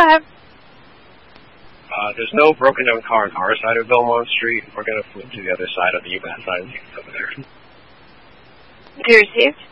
ahead. There's no broken down car on our side of Belmont Street. We're going to flip to the other side of the UMass side over there. Do you receive?